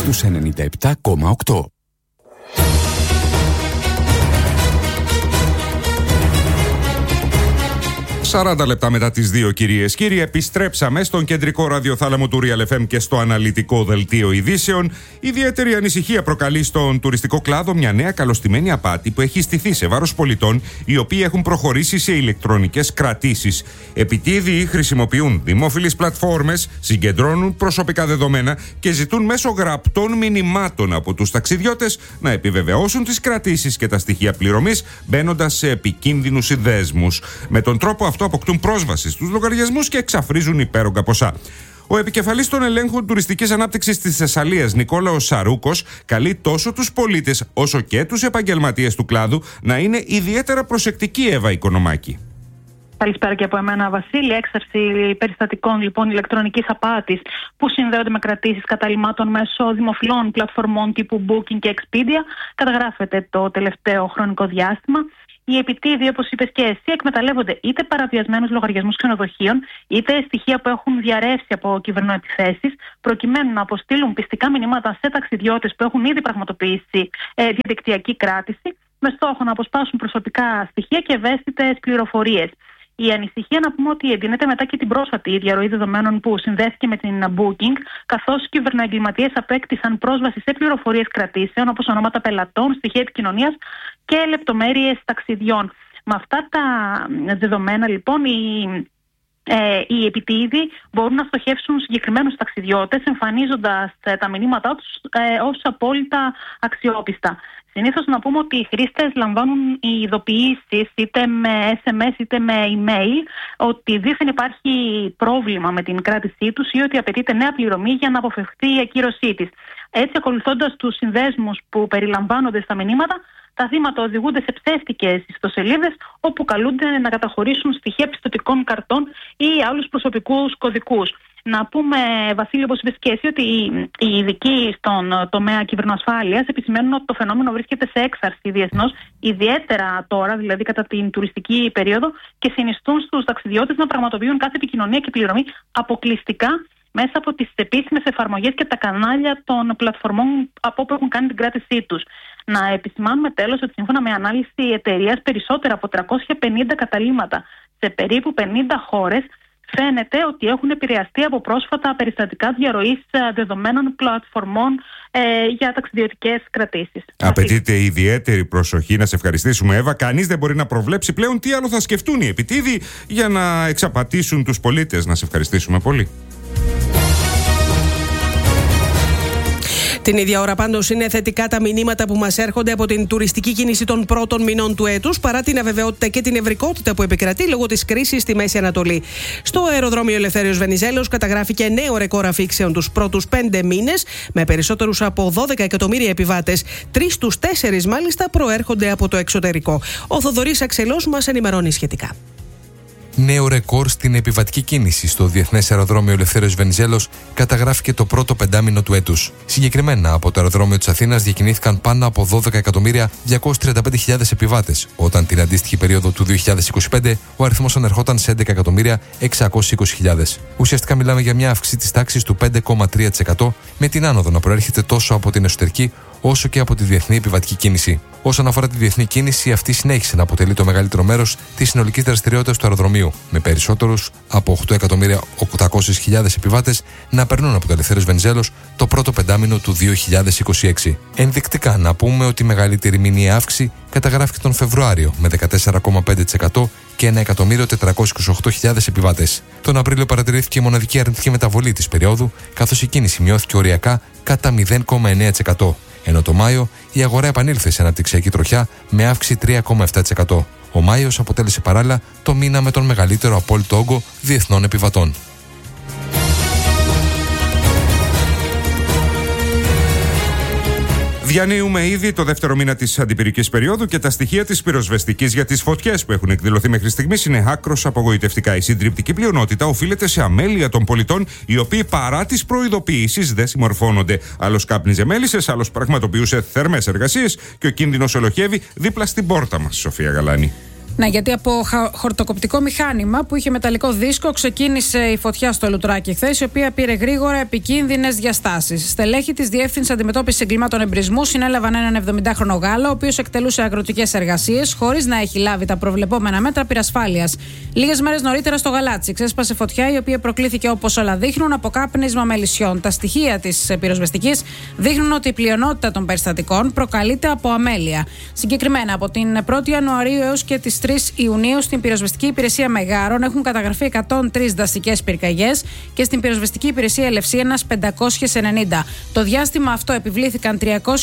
στους 97,8. 40 λεπτά μετά τις 2, κυρίες και κύριοι, επιστρέψαμε στον κεντρικό ραδιοθάλαμο του Real FM και στο αναλυτικό δελτίο ειδήσεων. Ιδιαίτερη ανησυχία προκαλεί στον τουριστικό κλάδο μια νέα καλωστημένη απάτη που έχει στηθεί σε βάρος πολιτών οι οποίοι έχουν προχωρήσει σε ηλεκτρονικές κρατήσεις. Επιτίδιοι χρησιμοποιούν δημόφιλες πλατφόρμες, συγκεντρώνουν προσωπικά δεδομένα και ζητούν μέσω γραπτών μηνυμάτων από τους ταξιδιώτες να επιβεβαιώσουν τις κρατήσεις και τα στοιχεία πληρωμής, μπαίνοντας σε επικίνδυνους συνδέσμους. Με τον τρόπο αυτό αποκτούν πρόσβαση στους λογαριασμούς και εξαφρίζουν υπέρογκα ποσά. Ο επικεφαλής των ελέγχων τουριστικής ανάπτυξης της Θεσσαλίας, Νικόλαος Σαρούκος, καλεί τόσο τους πολίτες όσο και τους επαγγελματίες του κλάδου να είναι ιδιαίτερα προσεκτικοί, Εύα Οικονομάκη. Καλησπέρα και από εμένα, Βασίλη. Έξαρση περιστατικών λοιπόν ηλεκτρονικής απάτης που συνδέονται με κρατήσεις καταλυμάτων μέσω δημοφιλών πλατφορμών τύπου Booking και Expedia καταγράφεται το τελευταίο χρονικό διάστημα. Οι επιτίδιοι, όπως είπες και εσύ, εκμεταλλεύονται είτε παραβιασμένους λογαριασμούς ξενοδοχείων, είτε στοιχεία που έχουν διαρρεύσει από κυβερνοεπιθέσεις, προκειμένου να αποστείλουν πιστικά μηνύματα σε ταξιδιώτες που έχουν ήδη πραγματοποιήσει διαδικτυακή κράτηση, με στόχο να αποσπάσουν προσωπικά στοιχεία και ευαίσθητες πληροφορίες. Η ανησυχία, να πούμε, ότι εντείνεται μετά και την πρόσφατη διαρροή δεδομένων που συνδέθηκε με την Booking, καθώς οι κυβερνοεγκληματίες απέκτησαν πρόσβαση σε πληροφορίες κρατήσεων, όπως ονόματα πελατών, στοιχεία επικοινωνίας και λεπτομέρειες ταξιδιών. Με αυτά τα δεδομένα, λοιπόν, οι επιτίδιοι μπορούν να στοχεύσουν συγκεκριμένους ταξιδιώτες, εμφανίζοντας τα μηνύματά τους ως απόλυτα αξιόπιστα. Συνήθως να πούμε ότι οι χρήστες λαμβάνουν οι ειδοποιήσεις είτε με SMS είτε με email ότι δήθεν υπάρχει πρόβλημα με την κράτησή τους ή ότι απαιτείται νέα πληρωμή για να αποφευχθεί η ακύρωσή της. Έτσι, ακολουθώντας τους συνδέσμους που περιλαμβάνονται στα μηνύματα, τα θύματα οδηγούνται σε ψεύτικες ιστοσελίδες όπου καλούνται να καταχωρήσουν στοιχεία πιστωτικών καρτών ή άλλους προσωπικούς κωδικούς. Να πούμε, Βασίλη, όπως είπες και εσύ, ότι οι ειδικοί στον τομέα κυβερνοασφάλειας επισημαίνουν ότι το φαινόμενο βρίσκεται σε έξαρση διεθνώς, ιδιαίτερα τώρα, δηλαδή κατά την τουριστική περίοδο, και συνιστούν στους ταξιδιώτες να πραγματοποιούν κάθε επικοινωνία και πληρωμή αποκλειστικά μέσα από τις επίσημες εφαρμογές και τα κανάλια των πλατφορμών από όπου έχουν κάνει την κράτησή τους. Να επισημάνουμε τέλος ότι σύμφωνα με ανάλυση εταιρείας, περισσότερα από 350 καταλύματα σε περίπου 50 χώρες φαίνεται ότι έχουν επηρεαστεί από πρόσφατα περιστατικά διαρροής δεδομένων πλατφορμών για ταξιδιωτικές κρατήσεις. Απαιτείται ιδιαίτερη προσοχή. Να σε ευχαριστήσουμε, Εύα. Κανείς δεν μπορεί να προβλέψει πλέον τι άλλο θα σκεφτούν οι επιτίδιοι για να εξαπατήσουν τους πολίτες. Να σε ευχαριστήσουμε πολύ. Την ίδια ώρα πάντως είναι θετικά τα μηνύματα που μας έρχονται από την τουριστική κίνηση των πρώτων μηνών του έτους, παρά την αβεβαιότητα και την ευρικότητα που επικρατεί λόγω της κρίσης στη Μέση Ανατολή. Στο αεροδρόμιο Ελευθέριος Βενιζέλος καταγράφηκε νέο ρεκόρ αφήξεων τους πρώτους 5 μήνες, με περισσότερους από 12 εκατομμύρια επιβάτες. 3 στους 4 μάλιστα προέρχονται από το εξωτερικό. Ο Θοδωρής Αξελός μας ενημερώνει σχετικά. Νέο ρεκόρ στην επιβατική κίνηση στο Διεθνές Αεροδρόμιο Ελευθέριος Βενιζέλος καταγράφηκε το πρώτο πεντάμινο του έτους. Συγκεκριμένα, από το αεροδρόμιο της Αθήνας διακινήθηκαν πάνω από 12.235.000 επιβάτες, όταν την αντίστοιχη περίοδο του 2025 ο αριθμός ανερχόταν σε 11.620.000. Ουσιαστικά μιλάμε για μια αύξηση της τάξης του 5,3%, με την άνοδο να προέρχεται τόσο από την εσωτερική όσο και από τη διεθνή επιβατική κίνηση. Όσον αφορά τη διεθνή κίνηση, αυτή συνέχισε να αποτελεί το μεγαλύτερο μέρος της συνολικής δραστηριότητας του αεροδρομίου, με περισσότερους από 8.800.000 επιβάτες να περνούν από το Ελευθέριος Βενιζέλος το πρώτο πεντάμινο του 2026. Ενδεικτικά, να πούμε ότι η μεγαλύτερη μηνιαία αύξηση καταγράφηκε τον Φεβρουάριο με 14,5% και 1.428.000 επιβάτες. Τον Απρίλιο παρατηρήθηκε η μοναδική αρνητική μεταβολή της περίοδου, καθώς η κίνηση μειώθηκε οριακά κατά 0,9%. Ενώ το Μάιο η αγορά επανήλθε σε αναπτυξιακή τροχιά με αύξηση 3,7%. Ο Μάιος αποτέλεσε παράλληλα το μήνα με τον μεγαλύτερο απόλυτο όγκο διεθνών επιβατών. Διανύουμε ήδη το δεύτερο μήνα της αντιπυρικής περίοδου και τα στοιχεία της πυροσβεστικής για τις φωτιές που έχουν εκδηλωθεί μέχρι στιγμής είναι άκρως απογοητευτικά. Η συντριπτική πλειονότητα οφείλεται σε αμέλεια των πολιτών, οι οποίοι παρά τις προειδοποιήσεις δεν συμμορφώνονται. Άλλος κάπνιζε μέλισσες, άλλος πραγματοποιούσε θερμές εργασίες και ο κίνδυνος ελοχεύει δίπλα στην πόρτα μας. Σοφία Γαλάνη. Ναι, γιατί από χορτοκοπτικό μηχάνημα που είχε μεταλλικό δίσκο ξεκίνησε η φωτιά στο Λουτράκι χθες, η οποία πήρε γρήγορα επικίνδυνες διαστάσεις. Στελέχη της Διεύθυνσης Αντιμετώπισης Εγκλημάτων Εμπρισμού συνέλαβαν έναν 70χρονο Γάλλο, ο οποίος εκτελούσε αγροτικές εργασίες χωρίς να έχει λάβει τα προβλεπόμενα μέτρα πυρασφάλειας. Λίγες μέρες νωρίτερα στο Γαλάτσι ξέσπασε φωτιά, η οποία προκλήθηκε, όπως όλα δείχνουν, από κάπνισμα μελισσιών. Τα στοιχεία της πυροσβεστικής δείχνουν ότι η πλειονότητα των περιστατικών προκαλείται από αμέλεια. Συγκεκριμένα, από την 1η Ιανουαρίου έως και τις 3 Ιουνίου στην πυροσβεστική υπηρεσία Μεγάρων έχουν καταγραφεί 103 δασικές πυρκαγιές και στην πυροσβεστική υπηρεσία Ελευσίνας 590. Το διάστημα αυτό επιβλήθηκαν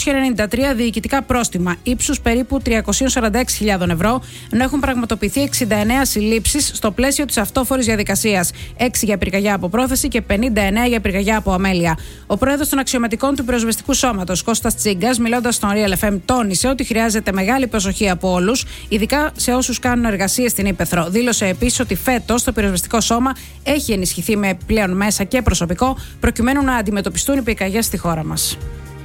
393 διοικητικά πρόστιμα ύψους περίπου 346.000 ευρώ, ενώ έχουν πραγματοποιηθεί 69 συλλήψεις στο πλαίσιο της αυτόφορης διαδικασίας. 6 για πυρκαγιά από πρόθεση και 59 για πυρκαγιά από αμέλεια. Ο πρόεδρος των αξιωματικών του πυροσβεστικού σώματος, Κώστας Τσίγκας, μιλώντας στον Real FM, τόνισε ότι χρειάζεται μεγάλη προσοχή από όλους, ειδικά σε όσους κάνουν εργασίες στην Ύπαιθρο. Δήλωσε επίσης ότι φέτος το πυροσβεστικό σώμα έχει ενισχυθεί με πλέον μέσα και προσωπικό, προκειμένου να αντιμετωπιστούν οι πυρκαγιές στη χώρα μας.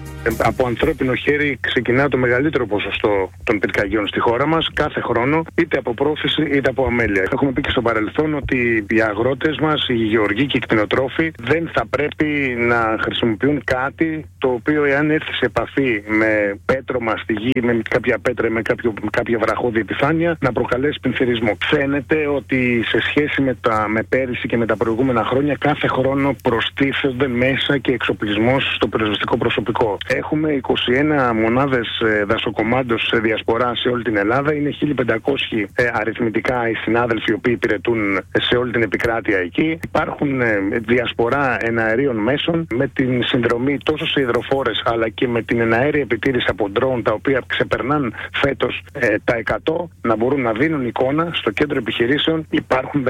Από ανθρώπινο χέρι ξεκινά το μεγαλύτερο ποσοστό των πυρκαγιών στη χώρα μας κάθε χρόνο, είτε από πρόθεση είτε από αμέλεια. Έχουμε πει και στο παρελθόν ότι οι αγρότες μας, οι γεωργοί και οι κτηνοτρόφοι δεν θα πρέπει να χρησιμοποιούν κάτι το οποίο, εάν έρθει σε επαφή με πέτρωμα στη γη, με κάποια πέτρα ή με κάποια βραχώδη επιφάνεια, να προκαλέσει πινθυρισμό. Φαίνεται ότι σε σχέση με πέρυσι και με τα προηγούμενα χρόνια, κάθε χρόνο προστίθενται μέσα και εξοπλισμός στο πυροσβεστικό προσωπικό. Έχουμε 21 μονάδες δασοκομάντος σε διασπορά σε όλη την Ελλάδα. Είναι 1.500 αριθμητικά οι συνάδελφοι οι οποίοι υπηρετούν σε όλη την επικράτεια εκεί. Υπάρχουν διασπορά εναερίων μέσων με την συνδρομή τόσο σε υδροφόρες αλλά και με την εναέρια επιτήρηση από ντρόουν, τα οποία ξεπερνάν φέτος τα 100, να μπορούν να δίνουν εικόνα στο κέντρο επιχειρήσεων. Υπάρχουν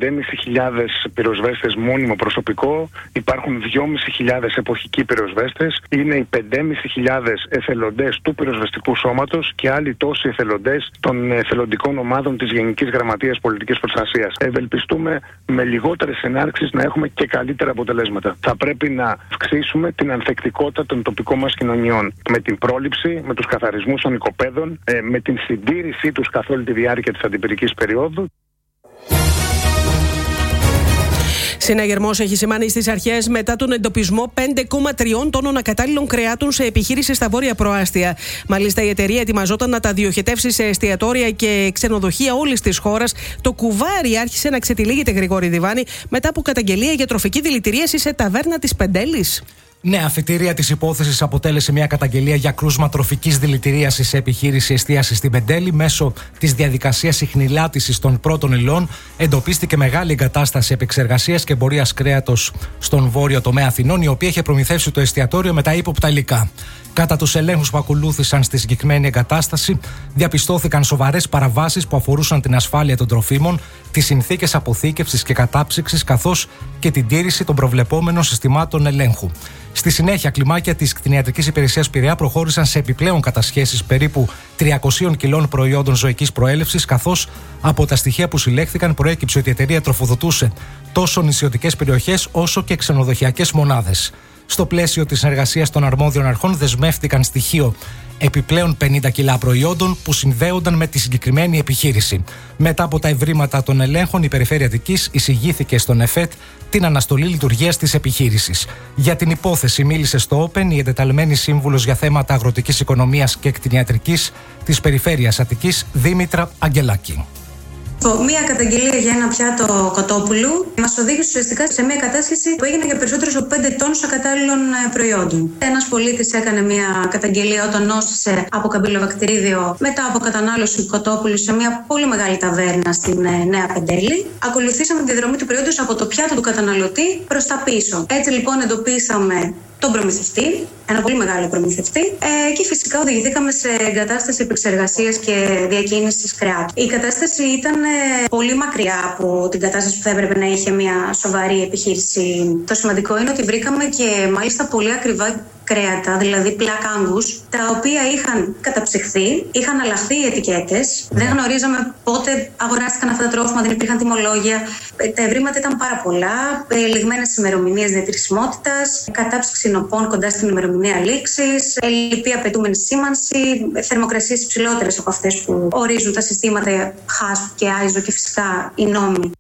15.500 πυροσβέστες μόνιμο προσωπικό. Υπάρχουν 2.500 εποχικοί πυροσβέστες. Είναι οι 5.500 εθελοντές του πυροσβεστικού σώματος και άλλοι τόσοι εθελοντές των εθελοντικών ομάδων της Γενικής Γραμματείας Πολιτικής Προστασίας. Ευελπιστούμε με λιγότερες ενάρξεις να έχουμε και καλύτερα αποτελέσματα. Θα πρέπει να αυξήσουμε την ανθεκτικότητα των τοπικών μας κοινωνιών με την πρόληψη, με τους καθαρισμούς των οικοπαίδων, με την συντήρησή τους καθ' όλη τη διάρκεια της αντιπυρικής περίοδου. Συναγερμός έχει σημάνει στις αρχές μετά τον εντοπισμό 5,3 τόνων ακατάλληλων κρεάτων σε επιχείρηση στα βόρεια προάστια. Μάλιστα, η εταιρεία ετοιμαζόταν να τα διοχετεύσει σε εστιατόρια και ξενοδοχεία όλης της χώρας. Το κουβάρι άρχισε να ξετυλίγεται, Γρηγόρη Διβάνη, μετά από καταγγελία για τροφική δηλητηρίαση σε ταβέρνα της Πεντέλης. Ναι, αφιτηρία της υπόθεσης αποτέλεσε μια καταγγελία για κρούσμα τροφικής δηλητηρίασης σε επιχείρηση εστίασης στην Πεντέλη. Μέσω της διαδικασίας ιχνηλάτησης των πρώτων υλών εντοπίστηκε μεγάλη εγκατάσταση επεξεργασίας και εμπορίας κρέατος στον βόρειο τομέα Αθηνών, η οποία είχε προμηθεύσει το εστιατόριο με τα ύποπτα υλικά. Κατά τους ελέγχους που ακολούθησαν στη συγκεκριμένη εγκατάσταση, διαπιστώθηκαν σοβαρές παραβάσεις που αφορούσαν την ασφάλεια των τροφίμων, τις συνθήκες αποθήκευσης και κατάψυξης, καθώς και την τήρηση των προβλεπόμενων συστημάτων ελέγχου. Στη συνέχεια, κλιμάκια της κτηνιατρικής υπηρεσίας Πειραιά προχώρησαν σε επιπλέον κατασχέσεις περίπου 300 κιλών προϊόντων ζωικής προέλευσης, καθώς από τα στοιχεία που συλλέχθηκαν προέκυψε ότι η εταιρεία τροφοδοτούσε τόσο νησιωτικές περιοχές όσο και ξενοδοχειακές μονάδες. Στο πλαίσιο της συνεργασίας των αρμόδιων αρχών, δεσμεύτηκαν στοιχείο επιπλέον 50 κιλά προϊόντων που συνδέονταν με τη συγκεκριμένη επιχείρηση. Μετά από τα ευρήματα των ελέγχων, η Περιφέρεια Αττικής εισηγήθηκε στον ΕΦΕΤ την αναστολή λειτουργίας της επιχείρησης. Για την υπόθεση μίλησε στο Open η εντεταλμένη σύμβουλος για θέματα αγροτικής οικονομίας και κτηνιατρικής της Περιφέρειας Αττικής, Δήμητρα Αγγελάκη. Μία καταγγελία για ένα πιάτο κοτόπουλου μας οδήγησε ουσιαστικά σε μια κατάσχεση που έγινε για περισσότερους από 5 τόνους ακατάλληλων προϊόντων. Ένας πολίτης έκανε μια καταγγελία όταν νόσησε από καμπυλοβακτηρίδιο μετά από κατανάλωση κοτόπουλου σε μια πολύ μεγάλη ταβέρνα στην Νέα Πεντέλη. Ακολουθήσαμε τη διαδρομή του προϊόντος από το πιάτο του καταναλωτή προς τα πίσω. Έτσι λοιπόν εντοπίσαμε τον προμηθευτή, ένα πολύ μεγάλο προμηθευτή, και φυσικά οδηγηθήκαμε σε εγκατάσταση επεξεργασίας και διακίνησης κρεάτου. Η κατάσταση ήταν πολύ μακριά από την κατάσταση που θα έπρεπε να είχε μια σοβαρή επιχείρηση. Το σημαντικό είναι ότι βρήκαμε και μάλιστα πολύ ακριβά κρέατα, δηλαδή Black Angus, τα οποία είχαν καταψυχθεί, είχαν αλλάχθει οι ετικέτες, δεν γνωρίζαμε πότε αγοράστηκαν αυτά τα τρόφιμα, δεν υπήρχαν τιμολόγια. Τα ευρήματα ήταν πάρα πολλά, λιγμένες ημερομηνίες διατηρησιμότητας, κατάψυξη συνοπών κοντά στην ημερομηνία λήξης, ελλειπή απαιτούμενη σήμανση, θερμοκρασίες υψηλότερες από αυτές που ορίζουν τα συστήματα HACCP και ISO και φυσικά οι νόμοι.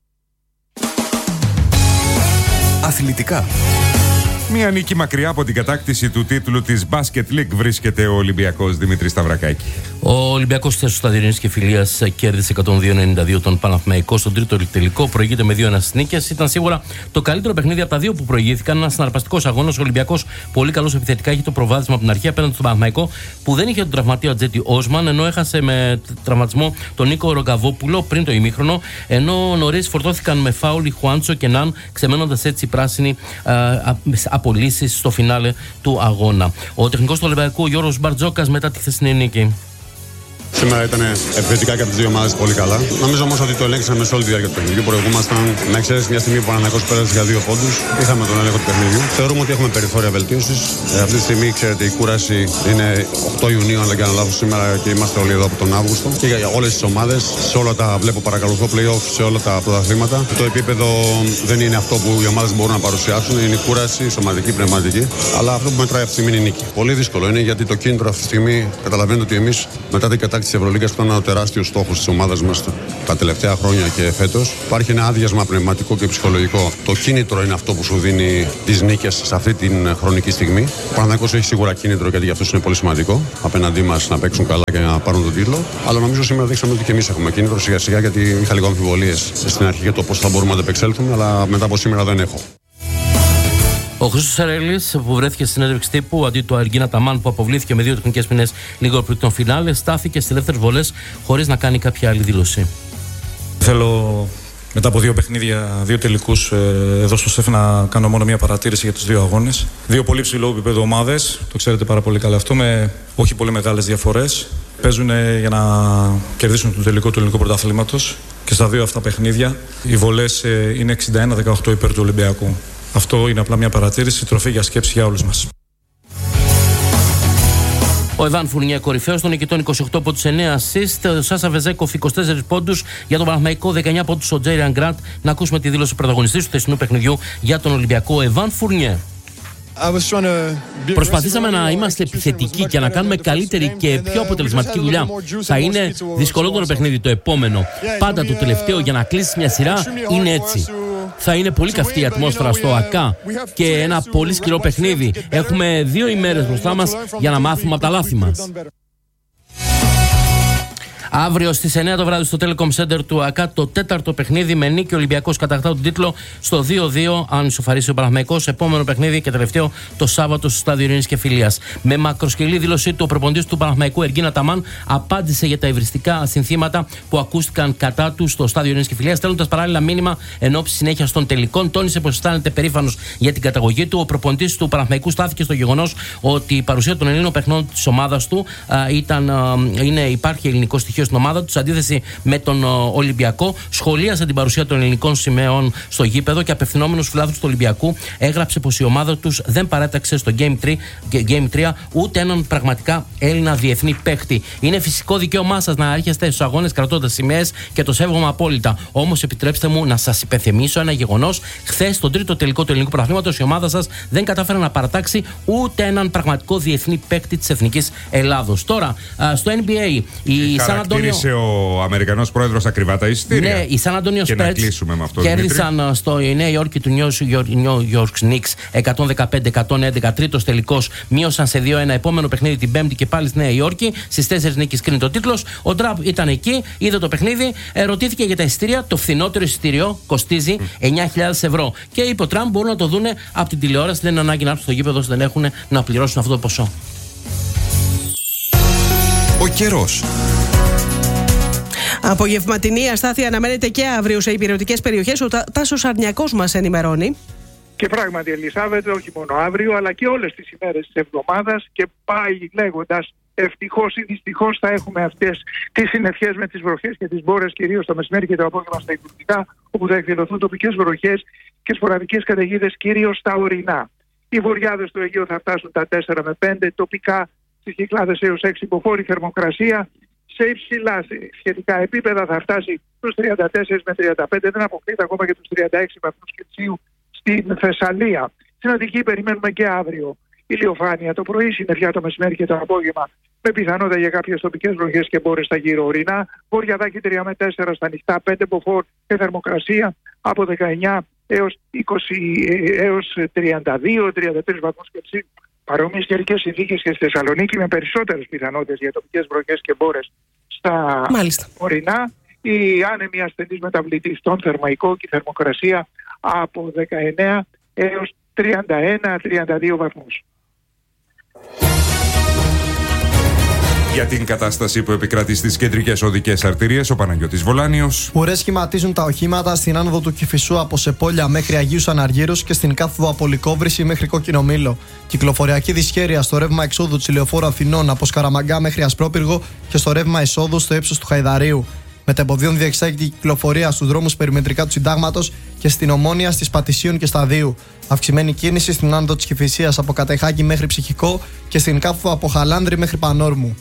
Αθλητικά. Μία νίκη μακριά από την κατάκτηση του τίτλου της Basket League βρίσκεται ο Ολυμπιακός. Δημήτρη Σταυρακάκη. Ο Ολυμπιακός της Σταδιοινής και Φιλίας κέρδισε 102-92 τον Παναθηναϊκό στον τρίτο τελικό. Προηγείται με 2-1 νίκες. Ήταν σίγουρα το καλύτερο παιχνίδι από τα δύο που προηγήθηκαν. Ένα συναρπαστικός αγώνας. Ο Ολυμπιακός πολύ καλός επιθετικά. Είχε το προβάδισμα από την αρχή απέναντι στον Παναθηναϊκό που δεν είχε τον τραυματίο Ατζέτη Όσμαν, ενώ έχασε με τραυματισμό τον Νίκο Ρογκαβόπουλο πριν το ημίχρονο. Ενώ νωρίς φορτώθηκαν με φάουλ οι Χουάντσο και Ναν, ξεμένοντας έτσι οι πράσινοι απολύσεις στο φινάλε του αγώνα. Ο τεχνικός του Ολυμπιακού Γιώργος Μπαρτζόκας μετά τη χθεσινή νίκη. Σήμερα ήταν επιθετικά και από τις δύο ομάδες πολύ καλά. Νομίζω όμως ότι το ελέγξαμε σε όλη τη διάρκεια του παιχνιδιού. Προηγούμασταν, με εξαίρεση μια στιγμή που ο Παναθηναϊκός πέρασε για 2 πόντους. Είχαμε τον έλεγχο του παιχνιδιού. Θεωρούμε ότι έχουμε περιθώρια βελτίωσης. Αυτή τη στιγμή, ξέρετε, η κούραση είναι 8 Ιουνίου, αν δεν κάνω λάθος, σήμερα και είμαστε όλοι εδώ από τον Αύγουστο. Και για όλες τις ομάδες, σε όλα τα βλέπω, παρακολουθώ play-off σε όλα τα πρωταθλήματα. Το επίπεδο δεν είναι αυτό που οι ομάδες μπορούν να παρουσιάσουν. Είναι η κούραση, η σωματική, πνευματική. Αλλά αυτό που μετράει αυτή τη στιγμή είναι η νίκη. Πολύ δύσκολο είναι γιατί το κίνητρο αυτή τη στιγμή καταλαβαίνετε ότι εμείς μετά την κατάκτηση της Ευρωλίγκας που ήταν ένα τεράστιο στόχος της ομάδας μας τα τελευταία χρόνια και φέτος. Υπάρχει ένα άδειασμα πνευματικό και ψυχολογικό. Το κίνητρο είναι αυτό που σου δίνει τις νίκες σε αυτή την χρονική στιγμή. Ο Παναθηναϊκός έχει σίγουρα κίνητρο γιατί για αυτούς είναι πολύ σημαντικό απέναντί μας να παίξουν καλά και να πάρουν τον τίτλο. Αλλά νομίζω σήμερα δείξαμε ότι και εμείς έχουμε κίνητρο σιγά σιγά γιατί είχα λίγο αμφιβολίες στην αρχή για το πώς θα μπορούμε να ανταπεξέλθουμε, αλλά μετά από σήμερα δεν έχω. Ο Χρήστος Σαρέλης, που βρέθηκε στη συνέντευξη τύπου αντί του Αργίνα Ταμάν, που αποβλήθηκε με 2 τεχνικές ποινές λίγο πριν τον φινάλε, στάθηκε στις ελεύθερες βολές χωρίς να κάνει κάποια άλλη δήλωση. Θέλω μετά από 2 παιχνίδια, 2 τελικούς εδώ στο ΣΕΦ να κάνω μόνο μία παρατήρηση για τους 2 αγώνες. 2 πολύ ψηλό επίπεδο ομάδες, το ξέρετε πάρα πολύ καλά αυτό, με όχι πολύ μεγάλες διαφορές. Παίζουν για να κερδίσουν το τελικό του ελληνικού πρωταθλήματος και στα 2 αυτά παιχνίδια οι βολές είναι 61-18 υπέρ του Ολυμπιακού. Αυτό είναι απλά μια παρατήρηση, τροφή για σκέψη για όλους μας. Ο Εβάν Φουρνιέ κορυφαίος των νικητών, 28 πόντους, 9 assist. Ο Σάσα Βεζέκοφ 24 πόντους. Για τον Παναθηναϊκό 19 πόντους ο Τζέριαν Γκραντ. Να ακούσουμε τη δήλωση του πρωταγωνιστή του θεσινού παιχνιδιού για τον Ολυμπιακό, Εβάν Φουρνιέ. Προσπαθήσαμε να είμαστε επιθετικοί και να κάνουμε καλύτερη και πιο αποτελεσματική δουλειά. Θα είναι δυσκολότερο παιχνίδι το επόμενο. Πάντα το τελευταίο για να κλείσει μια σειρά είναι έτσι. Θα είναι πολύ καυτή η ατμόσφαιρα στο ΑΚΑ και ένα πολύ σκληρό παιχνίδι. Έχουμε 2 ημέρες μπροστά μας για να μάθουμε από τα λάθη μας. Αύριο στις 9 το βράδυ στο Telecom Center του ΑΚΑ το 4ο παιχνίδι με νίκη. Ο Ολυμπιακός κατακτά τον τίτλο στο 2-2, αν ισοφαρίσει ο Παναθηναϊκός. Επόμενο παιχνίδι και τελευταίο το Σάββατο στο Στάδιο Ειρήνης και Φιλίας. Με μακροσκελή δήλωσή του, ο προπονητής του Παναθηναϊκού Εργίνα Ταμάν απάντησε για τα ευριστικά συνθήματα που ακούστηκαν κατά του στο Στάδιο Ειρήνης και Φιλίας, στέλνοντας παράλληλα μήνυμα εν ώψη συνέχειας των τελικών. Τόνισε πως αισθάνεται περήφανος για την καταγωγή του. Ο προπονητής του Παναθηναϊκού στάθηκε στο γεγονός ότι η παρουσία των Ελλήνων παιχνών της ομάδας του υπάρχει ελληνικό στοιχείο στην ομάδα του, σε αντίθεση με τον Ολυμπιακό. Σχολίασε την παρουσία των ελληνικών σημαίων στο γήπεδο και απευθυνόμενος στους φιλάθλους του Ολυμπιακού έγραψε πως η ομάδα τους δεν παρέταξε στο Game 3 ούτε έναν πραγματικά Έλληνα διεθνή παίχτη. Είναι φυσικό δικαίωμά σας να έρχεστε στους αγώνες κρατώντας σημαίες και το σέβομαι απόλυτα. Όμως επιτρέψτε μου να σας υπενθυμίσω ένα γεγονός. Χθες, στον τρίτο τελικό του ελληνικού πρωταθλήματος, η ομάδα σας δεν κατάφερε να παρατάξει ούτε έναν πραγματικό διεθνή παίκτη της Εθνικής Ελλάδος. Τώρα, στο NBA, η Σαν Αντώνιο. Ο Αμερικανός πρόεδρος ακριβά τα εισιτήρια. Ναι, οι Σαν Αντώνιο Σπέτς κέρδισαν στο Νέα Υόρκη του New York Knicks 115-111. Τρίτος τελικός, μείωσαν σε 2-1. Επόμενο παιχνίδι την Πέμπτη και πάλι στη Νέα Υόρκη. Στις 4 νίκες κρίνει το τίτλος. Ο Τραμπ ήταν εκεί, είδε το παιχνίδι, ρωτήθηκε για τα εισιτήρια. Το φθηνότερο εισιτήριο κοστίζει 9.000 ευρώ. Και είπε ο Τραμπ μπορούν να το δούνε από την τηλεόραση. Δεν είναι ανάγκη να έρθουν στο γήπεδο, δεν έχουν να πληρώσουν αυτό το ποσό. Ο καιρός. Απογευματινή αστάθεια αναμένεται και αύριο σε υπηρετικές περιοχές. Ο Τάσος Αρνιακός μας ενημερώνει. Και πράγματι, Ελισάβετ, όχι μόνο αύριο, αλλά και όλες τις ημέρες της εβδομάδας, και πάει λέγοντας ευτυχώς ή δυστυχώς θα έχουμε αυτές τις συννεφιές με τις βροχές και τις μπόρες, κυρίως το μεσημέρι και το απόγευμα στα υπουργικά, όπου θα εκδηλωθούν τοπικές βροχές και σποραδικές καταιγίδες, κυρίως στα ορεινά. Οι βορειάδες του Αιγαίου θα φτάσουν τα 4 με 5, τοπικά στις Κυκλάδες έως 6 υποφόρη θερμοκρασία. Σε υψηλά σχετικά επίπεδα θα φτάσει στους 34 με 35, δεν αποκλείται ακόμα και τους 36 βαθμούς Κελσίου στην Θεσσαλία. Στην Αττική περιμένουμε και αύριο ηλιοφάνεια το πρωί, συννεφιά το μεσημέρι και το απόγευμα, με πιθανότητα για κάποιες τοπικές βροχές και μπόρες στα γύρω ορεινά. Βορειαδάκι 3 με 4 στα ανοιχτά, 5 μποφόρ και θερμοκρασία από 19 έως 32-33 βαθμούς Κελσίου. Παρόμοιες καιρικές συνθήκες και στη Θεσσαλονίκη, με περισσότερες πιθανότητες για τοπικές βροχές και μπόρες στα ορεινά. Η άνεμη ασθενής μεταβλητή στον Θερμαϊκό και η θερμοκρασία από 19 έως 31-32 βαθμούς. Για την κατάσταση που επικρατεί στις κεντρικές οδικές αρτηρίες, ο Παναγιώτης Βολάνιος. Ουρές σχηματίζουν τα οχήματα στην άνοδο του Κηφισού από Σεπόλια μέχρι Αγίους Αναργύρους και στην κάθοδο από Λυκόβρηση μέχρι Κόκκινο Μήλο. Κυκλοφοριακή δυσχέρεια στο ρεύμα εξόδου της Ηλιοφόρου Αθηνών από Σκαραμαγκά μέχρι Ασπρόπυργο και στο ρεύμα εισόδου στο ύψος του Χαϊδαρίου. Μετεμποδίων διεξάγεται η κυκλοφορία στους δρόμους περιμετρικά του Συντάγματος και στην Ομόνια, στις Πατησίων και Σταδίου. Αυξημένη κίνηση στην άνοδο της Κηφισίας από Κατεχάκη μέχρι Ψυχικό και στην κάθοδο από Χαλάνδρη μέχρι Πανόρμου.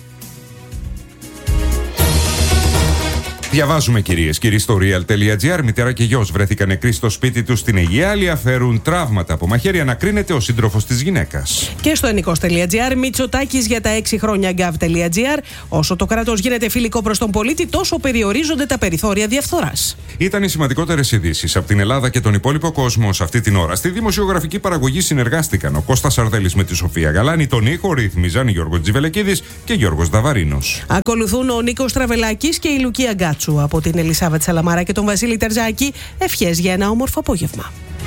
Διαβάζουμε, κυρίες και κύριοι, στο real.gr. Μητέρα και γιος βρέθηκαν νεκροί στο σπίτι τους στην Αιγαία. Άλλοι αφαίρουν τραύματα από μαχαίρι. Ανακρίνεται ο σύντροφος της γυναίκας. Και στο ενικός.gr. Μητσοτάκης για τα 6 χρόνια gov.gr. Όσο το κράτος γίνεται φιλικό προς τον πολίτη, τόσο περιορίζονται τα περιθώρια διαφθοράς. Ήταν οι σημαντικότερες ειδήσεις από την Ελλάδα και τον υπόλοιπο κόσμο σε αυτή την ώρα. Στη δημοσιογραφική παραγωγή συνεργάστηκαν ο Κώστας Σαρδέλης με τη Σοφία Γαλάνη. Τον ήχο ρύθμιζαν Γιώργος Τζιβελεκίδης και Γιώργος Δαβαρίνος. Ακολουθούν ο Νίκος Τραβελάκης και η Λουκία Γκάτσου. Από την Ελισάβετ Σαλαμάρα και τον Βασίλη Τερζάκη, ευχές για ένα όμορφο απόγευμα.